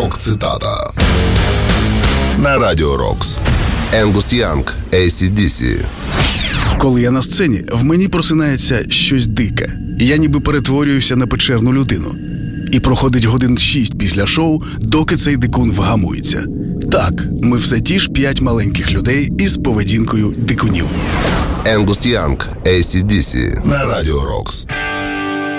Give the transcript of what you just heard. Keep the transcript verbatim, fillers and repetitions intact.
Рок-цитата на Радіо Рокс. Енгус Янг, ей сі ді сі. Коли я на сцені, в мені просинається щось дике. Я ніби перетворююся на печерну людину. І проходить годин шість після шоу, доки цей дикун вгамується. Так, ми все ті ж п'ять маленьких людей із поведінкою дикунів. Енгус Янг, ей сі ді сі на Радіо Рокс.